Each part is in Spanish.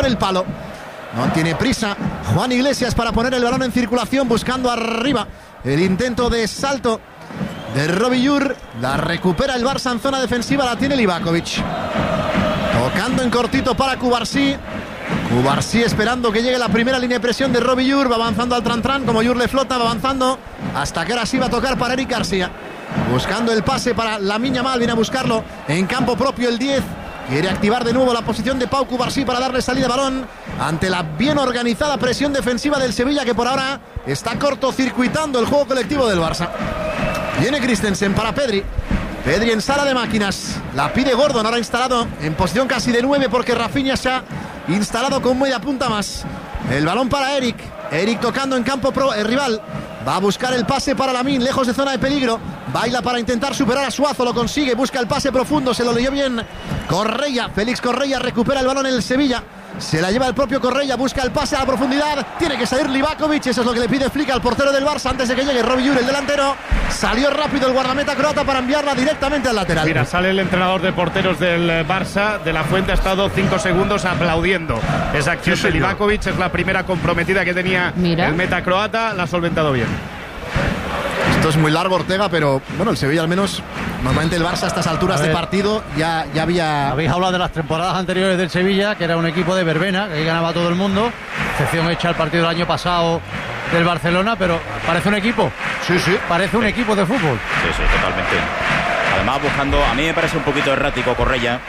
el palo. No tiene prisa Juan Iglesias para poner el balón en circulación, buscando arriba el intento de salto de Robillur. La recupera el Barça en zona defensiva, la tiene Livakovic. Tocando en cortito para Cubarsí. Cubarsí esperando que llegue la primera línea de presión de Robillur. Va avanzando al Tran, como Yur le flota, va avanzando hasta que ahora sí va a tocar para Eric García. Buscando el pase para Lamine Yamal, viene a buscarlo en campo propio el 10. Quiere activar de nuevo la posición de Pau Cubarsí para darle salida de balón ante la bien organizada presión defensiva del Sevilla, que por ahora está cortocircuitando el juego colectivo del Barça. Viene Christensen para Pedri. Pedri en sala de máquinas. La pide Gordon, ahora instalado en posición casi de 9 porque Rafinha se ha instalado con media punta más. El balón para Eric. Eric tocando en campo rival. Va a buscar el pase para Lamine, lejos de zona de peligro. Baila para intentar superar a Suazo, lo consigue. Busca el pase profundo, se lo leyó bien Correia. Félix Correia recupera el balón en el Sevilla. Se la lleva el propio Correia, busca el pase a la profundidad. Tiene que salir Livakovic, eso es lo que le pide Flick al portero del Barça antes de que llegue Robillur, el delantero. Salió rápido el guardameta croata para enviarla directamente al lateral. Mira, sale el entrenador de porteros del Barça. De la Fuente ha estado 5 segundos aplaudiendo esa acción de Livakovic. Es la primera comprometida que tenía el meta croata. La ha solventado bien. Esto es muy largo, Ortega, pero bueno, el Sevilla al menos, normalmente el Barça a estas alturas de partido ya había... Habéis hablado de las temporadas anteriores del Sevilla, que era un equipo de verbena, que ahí ganaba todo el mundo, excepción hecha al partido del año pasado del Barcelona, pero parece un equipo. Sí. Parece un equipo de fútbol. Sí, totalmente. Además buscando, a mí me parece un poquito errático Correia,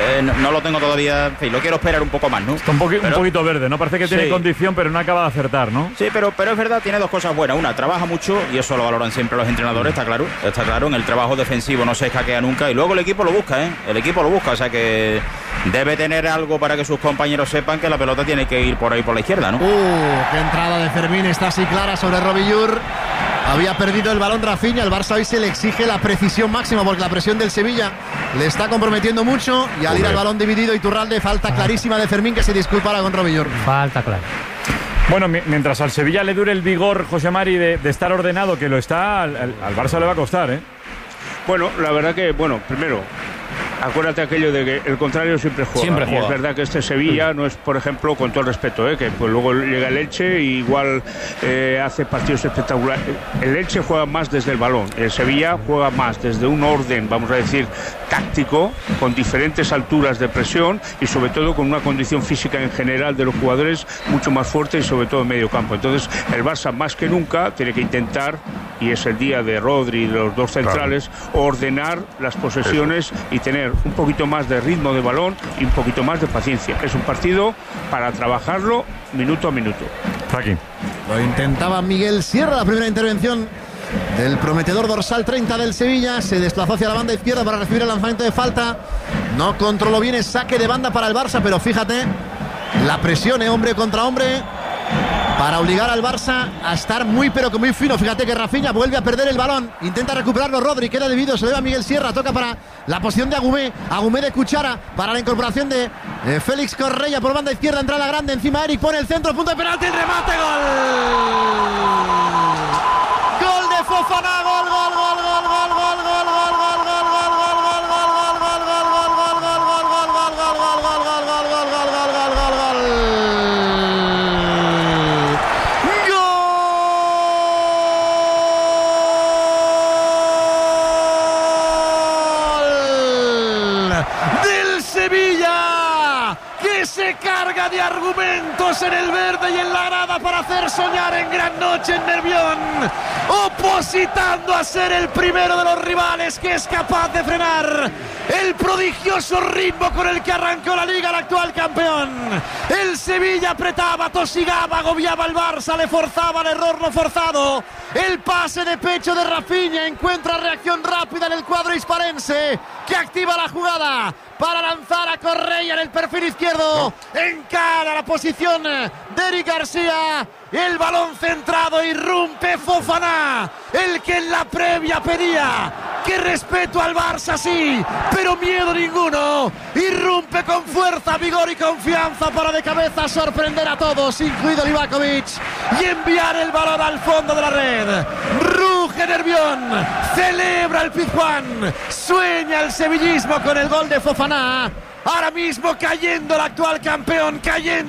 no lo tengo todavía, en fin, lo quiero esperar un poco más, ¿no? Está un poquito verde, ¿no? Parece que tiene condición, pero no acaba de acertar, ¿no? Sí, pero es verdad, tiene dos cosas buenas. Una, trabaja mucho, y eso lo valoran siempre los entrenadores, está claro, en el trabajo defensivo no se escaquea nunca, y luego el equipo lo busca, o sea que debe tener algo para que sus compañeros sepan que la pelota tiene que ir por ahí por la izquierda, ¿no? Qué entrada de Fermín, está así clara sobre Robillur. Había perdido el balón Rafinha, el Barça hoy se le exige la precisión máxima porque la presión del Sevilla le está comprometiendo mucho y al ir al balón dividido Iturralde, falta clarísima de Fermín que se disculpara con Robillur. Falta clara. Bueno, mientras al Sevilla le dure el vigor, José Mari, de estar ordenado, que lo está, al Barça le va a costar, ¿eh? Bueno, la verdad que, primero, acuérdate aquello de que el contrario siempre juega. Y es verdad que este Sevilla no es, por ejemplo, con todo el respeto, que pues luego llega el Elche y igual hace partidos espectaculares. El Elche juega más desde el balón, el Sevilla juega más desde un orden, vamos a decir, táctico, con diferentes alturas de presión y sobre todo con una condición física en general de los jugadores mucho más fuerte y sobre todo en medio campo. Entonces el Barça más que nunca tiene que intentar, y es el día de Rodri y de los dos centrales, ordenar las posesiones y tener un poquito más de ritmo de balón y un poquito más de paciencia. Es un partido para trabajarlo minuto a minuto. Aquí. Lo intentaba Miguel Sierra, la primera intervención del prometedor dorsal 30 del Sevilla. Se desplazó hacia la banda izquierda para recibir el lanzamiento de falta. No controló bien el saque de banda para el Barça, pero fíjate la presión, hombre contra hombre, para obligar al Barça a estar muy pero que muy fino. Fíjate que Rafinha vuelve a perder el balón, intenta recuperarlo Rodri, queda debido, se le va a Miguel Sierra, toca para la posición de Agumé de Cuchara, para la incorporación de Félix Correia por banda izquierda, entrada grande, encima Eric pone el centro, punto de penalti, el remate, gol de Fofana, gol del Sevilla, que se carga de argumentos en el verde y en la grada para hacer soñar en gran noche en Nervión, opositando a ser el primero de los rivales que es capaz de frenar el prodigioso ritmo con el que arrancó la Liga el actual campeón. El Sevilla apretaba, tosigaba, agobiaba al Barça, le forzaba el error no forzado. El pase de pecho de Rafinha encuentra reacción rápida en el cuadro hisparense, que activa la jugada para lanzar a Correia en el perfil izquierdo. Encara la posición de Eric García. El balón centrado, irrumpe Fofana, el que en la previa pedía que respeto al Barça sí, pero miedo ninguno. Irrumpe con fuerza, vigor y confianza para de cabeza sorprender a todos, incluido Livakovic, y enviar el balón al fondo de la red. Ruge Nervión, celebra el Pizjuán, sueña el sevillismo con el gol de Fofana. Ahora mismo cayendo el actual campeón, cayendo